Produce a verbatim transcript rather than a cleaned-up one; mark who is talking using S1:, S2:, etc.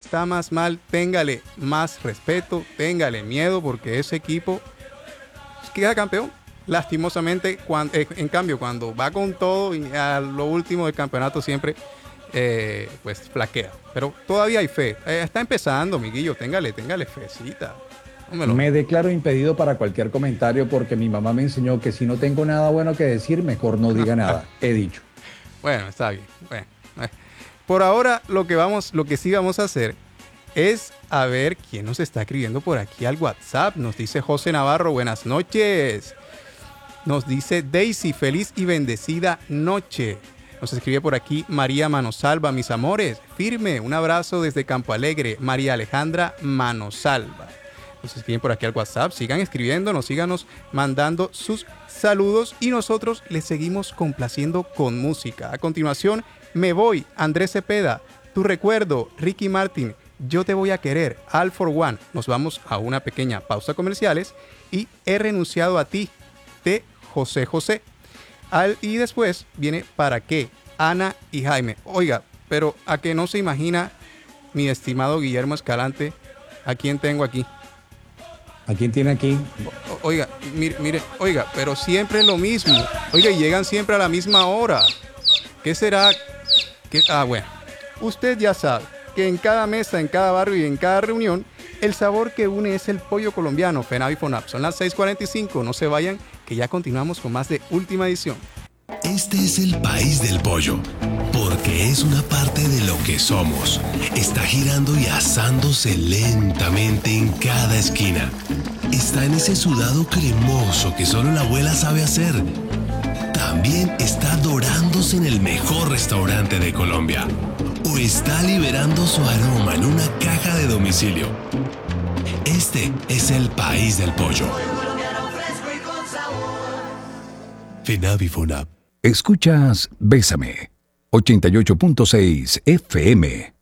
S1: está más mal, téngale más respeto, téngale miedo, porque ese equipo queda campeón. Lastimosamente, cuando, eh, en cambio, cuando va con todo y a lo último del campeonato siempre eh, pues flaquea. Pero todavía hay fe. Eh, está empezando, Miguillo, téngale, téngale fecita. Tómelo.
S2: Me declaro impedido para cualquier comentario porque mi mamá me enseñó que si no tengo nada bueno que decir, mejor no diga nada. He dicho.
S1: Bueno, está bien. Bueno, eh. Por ahora, lo que vamos, lo que sí vamos a hacer es a ver quién nos está escribiendo por aquí al WhatsApp. Nos dice José Navarro, buenas noches. Nos dice Daisy, feliz y bendecida noche. Nos escribe por aquí María Manosalva, mis amores, firme, un abrazo desde Campo Alegre, María Alejandra Manosalva. Nos escriben por aquí al WhatsApp, sigan escribiéndonos, síganos mandando sus saludos y nosotros les seguimos complaciendo con música. A continuación, Me Voy, Andrés Cepeda, Tu Recuerdo, Ricky Martin, Yo Te Voy a Querer, All for One. Nos vamos a una pequeña pausa comerciales y He Renunciado a Ti, de José José. Al, y después viene ¿Para qué? Ana y Jaime. Oiga, pero a que no se imagina, mi estimado Guillermo Escalante, ¿a quién tengo aquí?
S2: ¿A quién tiene aquí?
S1: O, oiga, mire, mire, oiga, pero siempre es lo mismo. Oiga, y llegan siempre a la misma hora. ¿Qué será? ¿Qué? Ah, bueno. Usted ya sabe que en cada mesa, en cada barrio y en cada reunión, el sabor que une es el pollo colombiano. FENAVI FONAP. Son las seis cuarenta y cinco. No se vayan, que ya continuamos con más de Última Edición.
S3: Este es el país del pollo, porque es una parte de lo que somos. Está girando y asándose lentamente en cada esquina. Está en ese sudado cremoso que solo la abuela sabe hacer. También está dorándose en el mejor restaurante de Colombia. O está liberando su aroma en una caja de domicilio. Este es el país del pollo. FENAVI FONAP.
S4: Escuchas Bésame, ochenta y ocho punto seis F M.